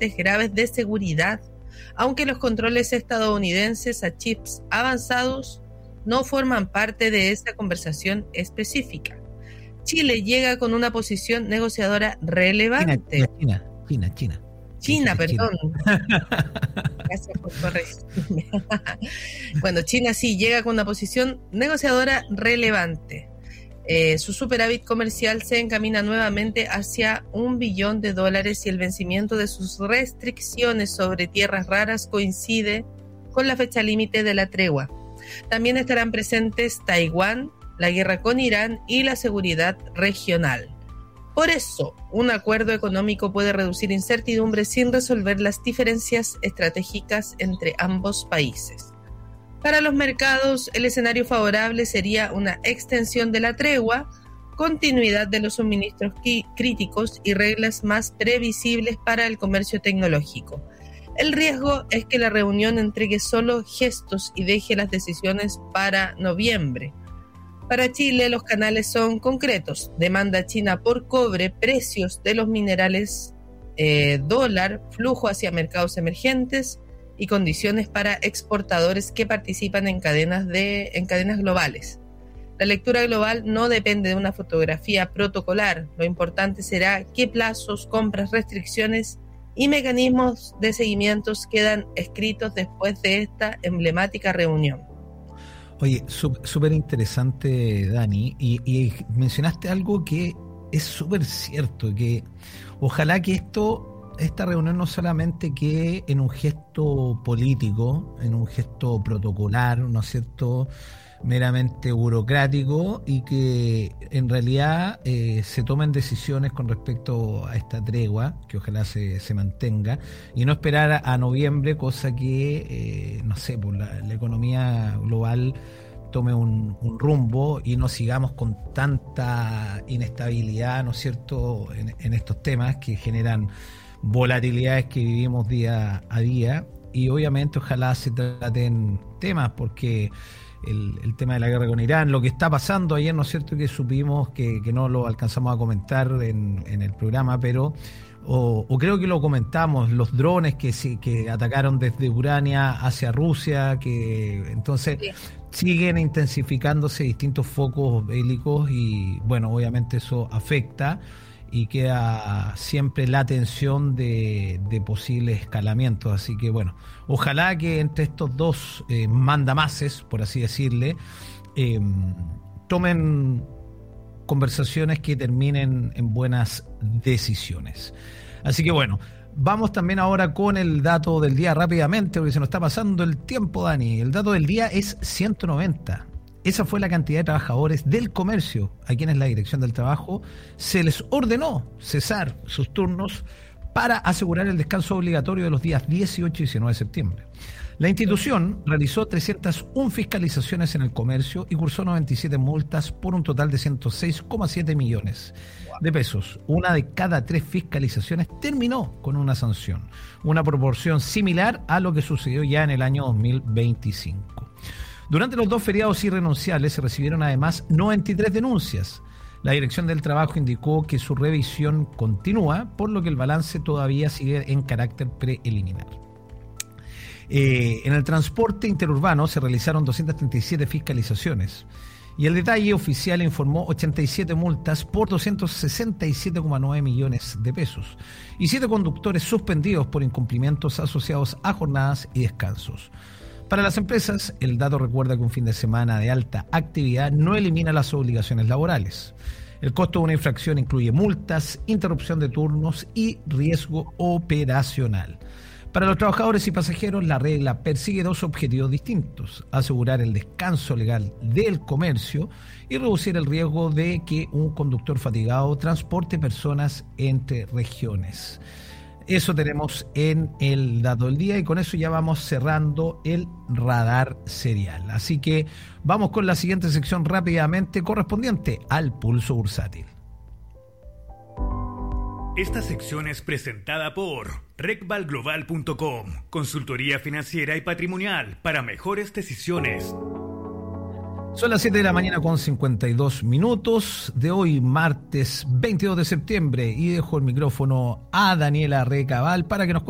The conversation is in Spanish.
incidentes graves de seguridad, aunque los controles estadounidenses a chips avanzados no forman parte de esa conversación específica. Chile llega con una posición negociadora relevante. China, perdón. Gracias por corregirme. Bueno, China sí llega con una posición negociadora relevante. Su superávit comercial se encamina nuevamente hacia $1 billón y el vencimiento de sus restricciones sobre tierras raras coincide con la fecha límite de la tregua. También estarán presentes Taiwán, la guerra con Irán y la seguridad regional. Por eso, un acuerdo económico puede reducir incertidumbre sin resolver las diferencias estratégicas entre ambos países. Para los mercados, el escenario favorable sería una extensión de la tregua, continuidad de los suministros críticos y reglas más previsibles para el comercio tecnológico. El riesgo es que la reunión entregue solo gestos y deje las decisiones para noviembre. Para Chile, los canales son concretos: demanda china por cobre, precios de los minerales, dólar, flujo hacia mercados emergentes y condiciones para exportadores que participan en cadenas globales. La lectura global no depende de una fotografía protocolar. Lo importante será qué plazos, compras, restricciones y mecanismos de seguimientos quedan escritos después de esta emblemática reunión. Oye, súper interesante, Dani, y mencionaste algo que es súper cierto, que ojalá que esta reunión no solamente quede en un gesto político, en un gesto protocolar, ¿no es cierto?, meramente burocrático, y que en realidad se tomen decisiones con respecto a esta tregua, que ojalá se mantenga, y no esperar a noviembre, cosa que, no sé, pues la economía global tome un rumbo y no sigamos con tanta inestabilidad, ¿no es cierto?, en estos temas que generan volatilidades que vivimos día a día. Y obviamente ojalá se traten temas, porque el tema de la guerra con Irán, lo que está pasando ayer, ¿no es cierto?, que supimos que no lo alcanzamos a comentar en el programa, pero o creo que lo comentamos, los drones que atacaron desde Ucrania hacia Rusia, que entonces siguen intensificándose distintos focos bélicos, y bueno, obviamente eso afecta y queda siempre la tensión de posibles escalamientos. Así que bueno, ojalá que entre estos dos mandamases, por así decirle, tomen conversaciones que terminen en buenas decisiones. Así que bueno, vamos también ahora con el dato del día rápidamente, porque se nos está pasando el tiempo, Dani. El dato del día es 190. Esa fue la cantidad de trabajadores del comercio a quienes la Dirección del Trabajo se les ordenó cesar sus turnos para asegurar el descanso obligatorio de los días 18 y 19 de septiembre. La institución realizó 301 fiscalizaciones en el comercio y cursó 97 multas por un total de 106,7 millones de pesos. Una de cada 3 fiscalizaciones terminó con una sanción, una proporción similar a lo que sucedió ya en el año 2025. Durante los 2 feriados irrenunciables se recibieron además 93 denuncias. La Dirección del Trabajo indicó que su revisión continúa, por lo que el balance todavía sigue en carácter preliminar. En el transporte interurbano se realizaron 237 fiscalizaciones y el detalle oficial informó 87 multas por 267,9 millones de pesos y 7 conductores suspendidos por incumplimientos asociados a jornadas y descansos. Para las empresas, el dato recuerda que un fin de semana de alta actividad no elimina las obligaciones laborales. El costo de una infracción incluye multas, interrupción de turnos y riesgo operacional. Para los trabajadores y pasajeros, la regla persigue 2 objetivos distintos: asegurar el descanso legal del comercio y reducir el riesgo de que un conductor fatigado transporte personas entre regiones. Eso tenemos en el dato del día, y con eso ya vamos cerrando el radar serial. Así que vamos con la siguiente sección rápidamente, correspondiente al pulso bursátil. Esta sección es presentada por recvalglobal.com, consultoría financiera y patrimonial para mejores decisiones. Son las 7 de la mañana con 52 minutos de hoy, martes 22 de septiembre, y dejo el micrófono a Daniela Recabal para que nos cuente